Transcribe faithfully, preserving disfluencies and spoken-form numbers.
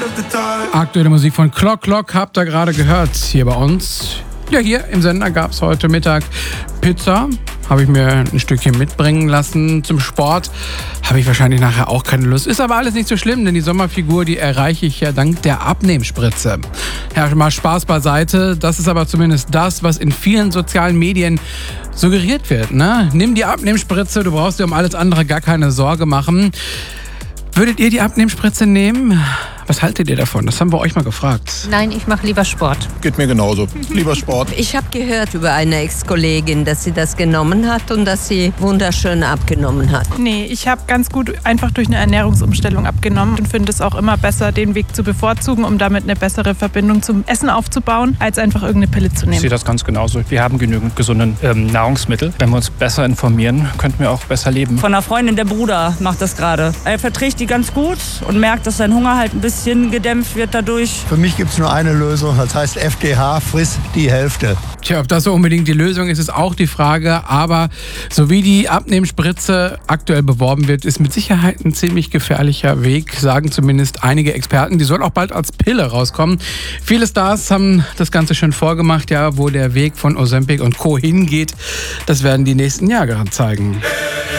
Aktuelle Musik von Clock Clock habt ihr gerade gehört hier bei uns. Ja, hier im Sender gab es heute Mittag Pizza. Habe ich mir ein Stückchen mitbringen lassen. Zum Sport habe ich wahrscheinlich nachher auch keine Lust. Ist aber alles nicht so schlimm, denn die Sommerfigur, die erreiche ich ja dank der Abnehmspritze. Ja, mal Spaß beiseite. Das ist aber zumindest das, was in vielen sozialen Medien suggeriert wird. Ne? Nimm die Abnehmspritze, du brauchst dir um alles andere gar keine Sorge machen. Würdet ihr die Abnehmspritze nehmen? Was haltet ihr davon? Das haben wir euch mal gefragt. Nein, ich mache lieber Sport. Geht mir genauso. Lieber Sport. Ich habe gehört über eine Ex-Kollegin, dass sie das genommen hat und dass sie wunderschön abgenommen hat. Nee, ich habe ganz gut einfach durch eine Ernährungsumstellung abgenommen und finde es auch immer besser, den Weg zu bevorzugen, um damit eine bessere Verbindung zum Essen aufzubauen, als einfach irgendeine Pille zu nehmen. Ich sehe das ganz genauso. Wir haben genügend gesunde ähm, Nahrungsmittel. Wenn wir uns besser informieren, könnten wir auch besser leben. Von einer Freundin, der Bruder macht das gerade. Er verträgt die ganz gut und merkt, dass sein Hunger halt ein bisschen gedämpft wird dadurch. Für mich gibt es nur eine Lösung, das heißt F G H, friss die Hälfte. Tja, ob das so unbedingt die Lösung ist, ist auch die Frage. Aber so wie die Abnehmspritze aktuell beworben wird, ist mit Sicherheit ein ziemlich gefährlicher Weg, sagen zumindest einige Experten. Die soll auch bald als Pille rauskommen. Viele Stars haben das Ganze schon vorgemacht, ja, wo der Weg von Ozempic und Co. hingeht. Das werden die nächsten Jahre zeigen.